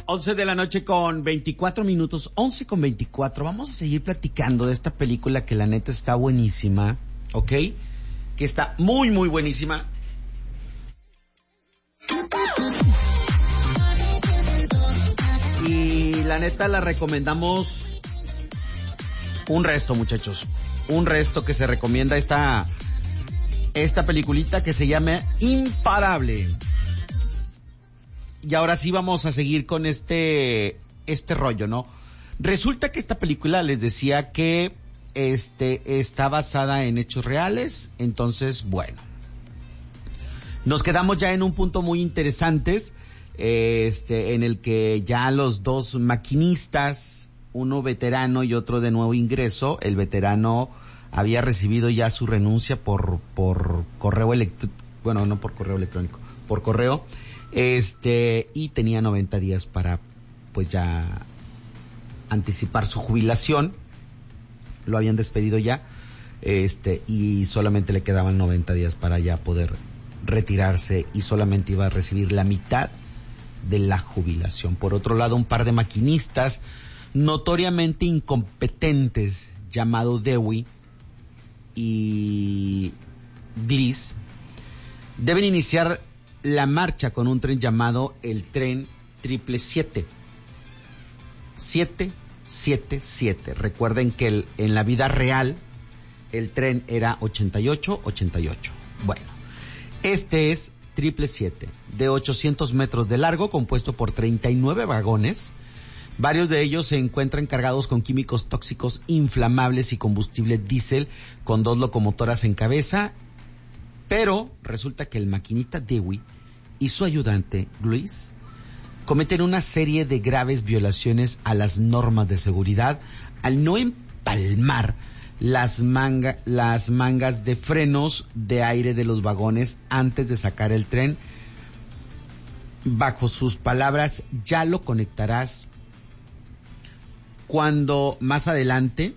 11 de la noche con 24 minutos, 11 con 24. Vamos a seguir platicando de esta película que la neta está buenísima, ¿ok? Que está muy, muy buenísima. Y la neta la recomendamos un resto, muchachos. Un resto que se recomienda esta peliculita que se llama Imparable. Y ahora sí vamos a seguir con este rollo, ¿no? Resulta que esta película les decía que está basada en hechos reales. Entonces, bueno, nos quedamos ya en un punto muy interesante, en el que ya los dos maquinistas, uno veterano y otro de nuevo ingreso, el veterano había recibido ya su renuncia por correo electrónico, bueno, no por correo electrónico, por correo, y tenía 90 días para, pues, ya anticipar su jubilación. Lo habían despedido ya, y solamente le quedaban 90 días para ya poder retirarse, y solamente iba a recibir la mitad de la jubilación. Por otro lado, un par de maquinistas notoriamente incompetentes, llamado Dewey y Gliss, deben iniciar la marcha con un tren llamado el tren 777. 777. Recuerden que en la vida real el tren era 8888. Bueno, este es 777, de 800 metros de largo, compuesto por 39 vagones. Varios de ellos se encuentran cargados con químicos tóxicos inflamables y combustible diésel, con 2 locomotoras en cabeza. Pero resulta que el maquinista Dewey y su ayudante, Gliss, cometen una serie de graves violaciones a las normas de seguridad al no empalmar las mangas de frenos de aire de los vagones antes de sacar el tren. Bajo sus palabras, ya lo conectarás cuando más adelante.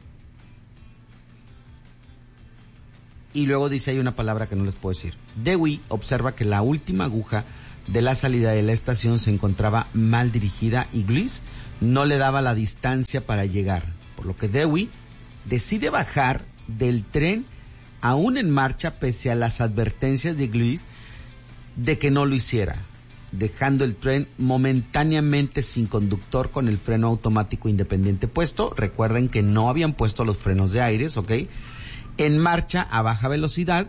Y luego dice, hay una palabra que no les puedo decir. Dewey observa que la última aguja de la salida de la estación se encontraba mal dirigida y Gliss no le daba la distancia para llegar, por lo que Dewey decide bajar del tren aún en marcha, pese a las advertencias de Gliss de que no lo hiciera, dejando el tren momentáneamente sin conductor con el freno automático independiente puesto. Recuerden que no habían puesto los frenos de aires, ¿ok? En marcha a baja velocidad.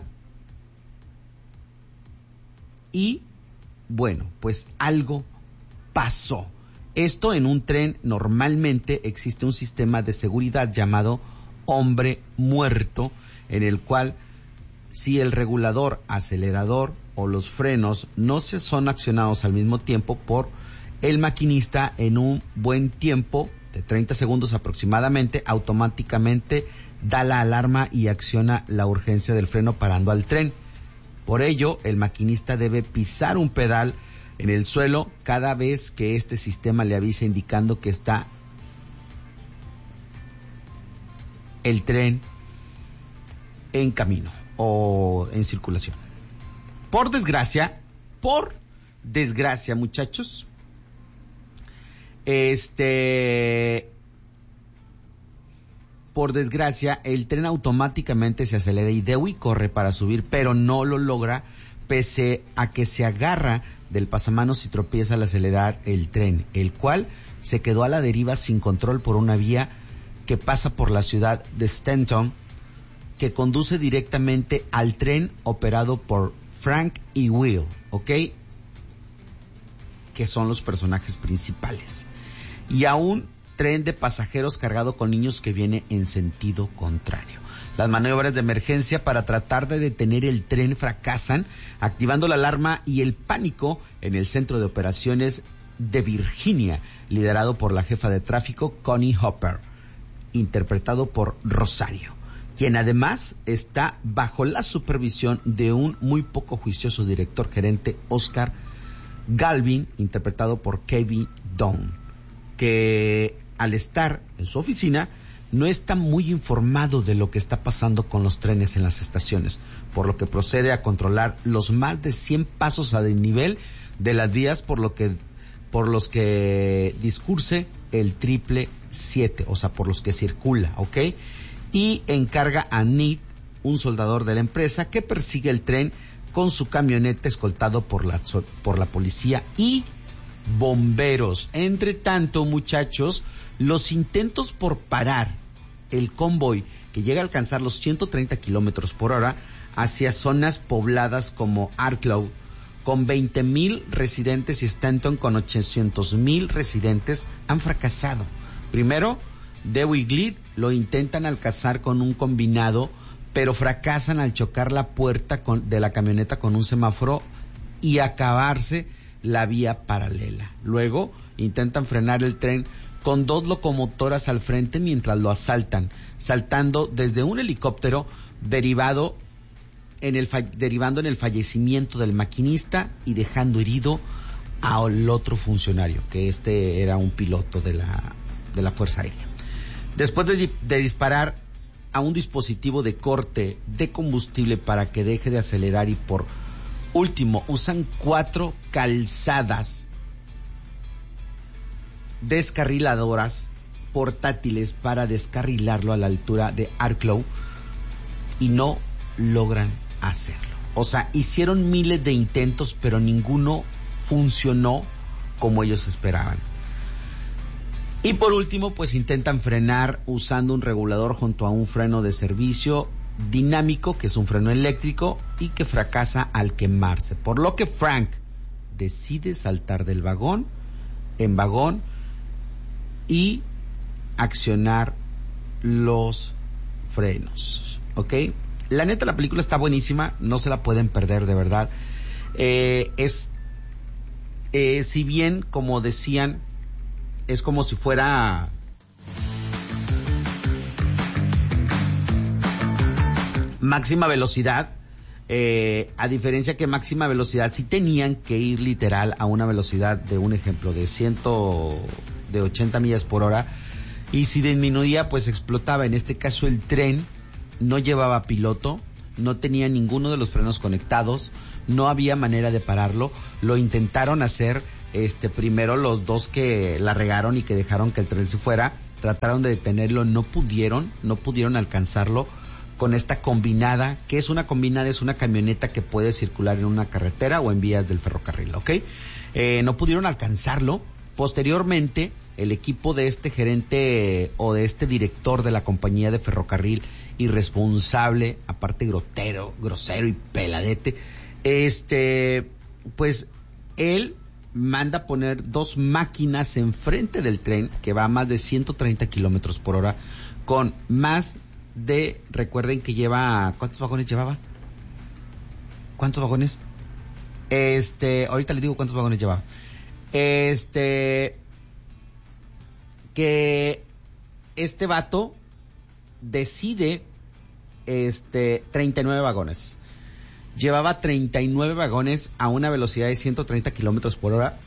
Y bueno, pues algo pasó. Esto en un tren normalmente existe un sistema de seguridad llamado hombre muerto, en el cual si el regulador, acelerador o los frenos no se son accionados al mismo tiempo por el maquinista en un buen tiempo de 30 segundos aproximadamente, automáticamente da la alarma y acciona la urgencia del freno parando al tren. Por ello, el maquinista debe pisar un pedal en el suelo cada vez que este sistema le avisa, indicando que está el tren en camino o en circulación. Por desgracia, muchachos, por desgracia, el tren automáticamente se acelera y Dewey corre para subir, pero no lo logra, pese a que se agarra del pasamanos y tropieza al acelerar el tren, el cual se quedó a la deriva sin control por una vía que pasa por la ciudad de Stanton, que conduce directamente al tren operado por Frank y Will, ¿ok? Que son los personajes principales. Y a un tren de pasajeros cargado con niños que viene en sentido contrario. Las maniobras de emergencia para tratar de detener el tren fracasan, activando la alarma y el pánico en el centro de operaciones de Virginia, liderado por la jefa de tráfico Connie Hopper, interpretado por Rosario, quien además está bajo la supervisión de un muy poco juicioso director gerente, Oscar Galvin, interpretado por Kevin Dunn, que al estar en su oficina no está muy informado de lo que está pasando con los trenes en las estaciones, por lo que procede a controlar los más de 100 pasos a desnivel de las vías, por por los que discurse el 777, o sea, por los que circula, ¿ok? Y encarga a Ned, un soldador de la empresa, que persigue el tren con su camioneta escoltado por la policía y bomberos. Entre tanto, muchachos, los intentos por parar el convoy que llega a alcanzar los 130 kilómetros por hora hacia zonas pobladas como Arklow, con 20,000 residentes, y Stanton, con 800,000 residentes, han fracasado. Primero, Dewey y Glid lo intentan alcanzar con un combinado, pero fracasan al chocar la puerta de la camioneta con un semáforo y acabarse la vía paralela. Luego, intentan frenar el tren con 2 locomotoras al frente mientras lo asaltan, saltando desde un helicóptero, derivando en el fallecimiento del maquinista y dejando herido al otro funcionario, que era un piloto de la Fuerza Aérea. Después de disparar a un dispositivo de corte de combustible para que deje de acelerar, y por último usan 4 calzadas descarriladoras portátiles para descarrilarlo a la altura de Arklow, y no logran hacerlo. O sea, hicieron miles de intentos, pero ninguno funcionó como ellos esperaban. Y por último, pues intentan frenar usando un regulador junto a un freno de servicio dinámico, que es un freno eléctrico, y que fracasa al quemarse. Por lo que Frank decide saltar del vagón en vagón y accionar los frenos. ¿Ok? La neta, la película está buenísima, no se la pueden perder, de verdad. Si bien, como decían, es como si fuera máxima velocidad, a diferencia que máxima velocidad sí tenían que ir literal a una velocidad de, un ejemplo, de 80 millas por hora, y si disminuía pues explotaba. En este caso el tren no llevaba piloto, no tenía ninguno de los frenos conectados, no había manera de pararlo. Lo intentaron hacer, primero los dos que la regaron y que dejaron que el tren se fuera, trataron de detenerlo, no pudieron alcanzarlo con esta combinada. ¿Qué es una combinada? Es una camioneta que puede circular en una carretera o en vías del ferrocarril, ¿ok? No pudieron alcanzarlo. Posteriormente, el equipo de este gerente o de este director de la compañía de ferrocarril, irresponsable, aparte grosero y peladete, pues él manda poner 2 máquinas enfrente del tren que va a más de 130 kilómetros por hora, con más de, recuerden que lleva, ¿cuántos vagones llevaba? ¿Cuántos vagones? Ahorita les digo cuántos vagones llevaba. Que este vato decide 39 vagones. Llevaba 39 vagones a una velocidad de 130 kilómetros por hora.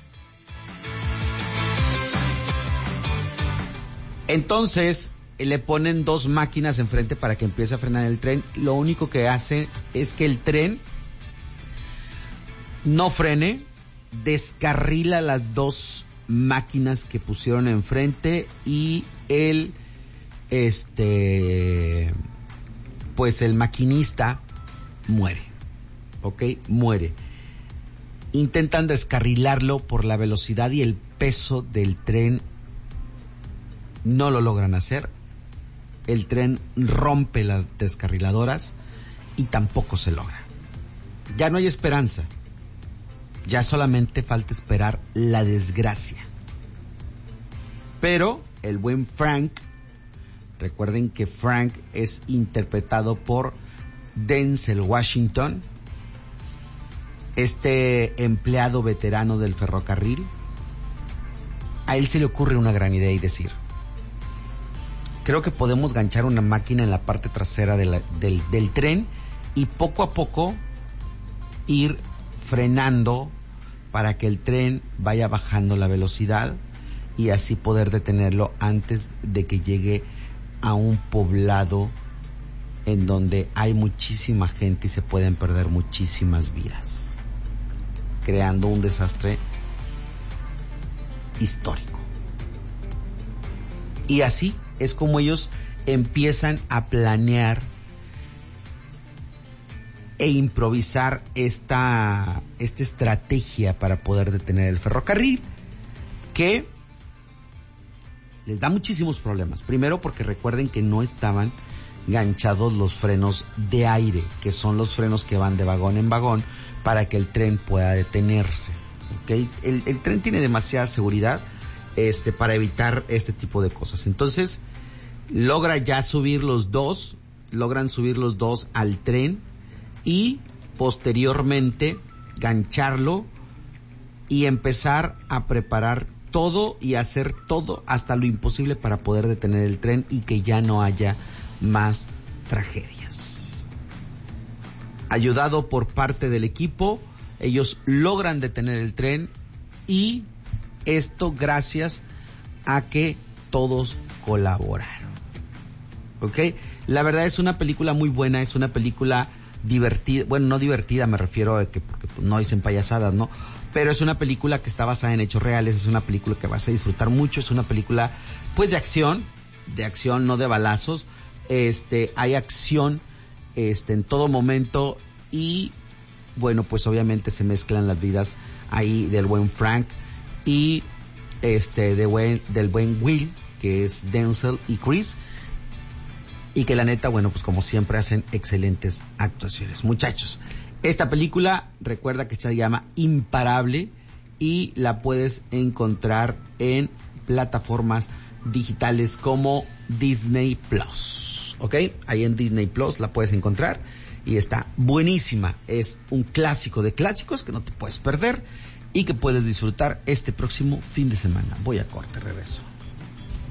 Entonces le ponen 2 máquinas enfrente para que empiece a frenar el tren. Lo único que hace es que el tren no frene, descarrila las 2 máquinas que pusieron enfrente, y pues el maquinista muere. ¿Ok? Muere. Intentan descarrilarlo por la velocidad y el peso del tren, no lo logran hacer. El tren rompe las descarriladoras y tampoco se logra. Ya no hay esperanza. Ya solamente falta esperar la desgracia. Pero el buen Frank, recuerden que Frank es interpretado por Denzel Washington, empleado veterano del ferrocarril. A él se le ocurre una gran idea y decir: creo que podemos ganchar una máquina en la parte trasera del tren y poco a poco ir frenando para que el tren vaya bajando la velocidad, y así poder detenerlo antes de que llegue a un poblado en donde hay muchísima gente y se pueden perder muchísimas vidas, creando un desastre histórico. Y así es como ellos empiezan a planear e improvisar esta estrategia para poder detener el ferrocarril, que les da muchísimos problemas. Primero, porque recuerden que no estaban ganchados los frenos de aire, que son los frenos que van de vagón en vagón para que el tren pueda detenerse. ¿Okay? El tren tiene demasiada seguridad para evitar este tipo de cosas. Entonces, logran subir los dos al tren y posteriormente gancharlo y empezar a preparar todo y hacer todo hasta lo imposible para poder detener el tren y que ya no haya más tragedias. Ayudado por parte del equipo, ellos logran detener el tren, y esto gracias a que todos colaboraron. ¿Ok? La verdad es una película muy buena, es una película divertida, bueno, no divertida, me refiero a que porque no dicen payasadas, ¿no? Pero es una película que está basada en hechos reales, es una película que vas a disfrutar mucho, es una película pues de acción, no de balazos. Hay acción en todo momento, y bueno, pues obviamente se mezclan las vidas ahí del buen Frank y del buen Will, que es Denzel y Chris, y que la neta, bueno, pues como siempre hacen excelentes actuaciones. Muchachos, esta película, recuerda que se llama Imparable y la puedes encontrar en plataformas digitales como Disney Plus, ¿ok? Ahí en Disney Plus la puedes encontrar y está buenísima. Es un clásico de clásicos que no te puedes perder y que puedes disfrutar este próximo fin de semana. Voy a corte, regreso.